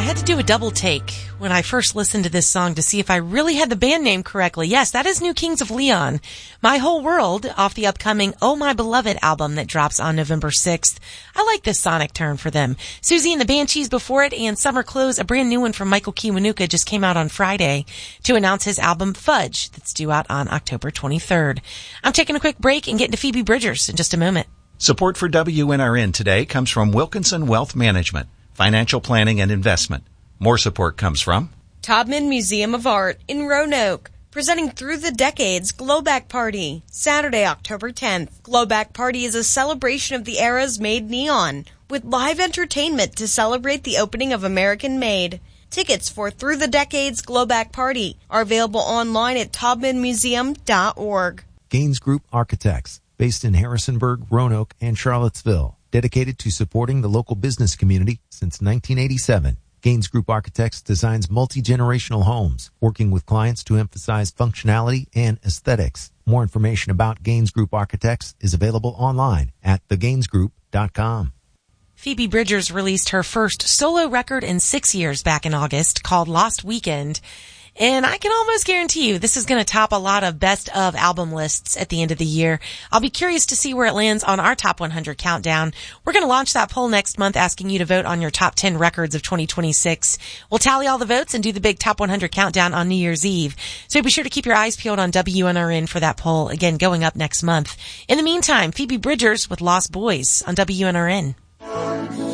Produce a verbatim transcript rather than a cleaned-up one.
had to do a double take when I first listened to this song to see if I really had the band name correctly. Yes, that is New Kings of Leon. My Whole World off the upcoming Oh My Beloved album that drops on November sixth. I like this sonic turn for them. Susie and the Banshees before it, and Summer Clothes, a brand new one from Michael Kiwanuka, just came out on Friday to announce his album Fudge that's due out on October twenty-third. I'm taking a quick break and getting to Phoebe Bridgers in just a moment. Support for W N R N today comes from Wilkinson Wealth Management, financial planning and investment. More support comes from Taubman Museum of Art in Roanoke, presenting Through the Decades Glowback Party, Saturday, October tenth. Glowback Party is a celebration of the eras made neon, with live entertainment to celebrate the opening of American Made. Tickets for Through the Decades Glowback Party are available online at taubman museum dot org. Gaines Group Architects, based in Harrisonburg, Roanoke, and Charlottesville, dedicated to supporting the local business community since nineteen eighty-seven. Gaines Group Architects designs multi-generational homes, working with clients to emphasize functionality and aesthetics. More information about Gaines Group Architects is available online at the gaines group dot com. Phoebe Bridgers released her first solo record in six years back in August called Lost Weekend. And I can almost guarantee you this is going to top a lot of best of album lists at the end of the year. I'll be curious to see where it lands on our top one hundred countdown. We're going to launch that poll next month asking you to vote on your top ten records of twenty twenty-six. We'll tally all the votes and do the big top one hundred countdown on New Year's Eve. So be sure to keep your eyes peeled on W N R N for that poll, again, going up next month. In the meantime, Phoebe Bridgers with Lost Boys on W N R N.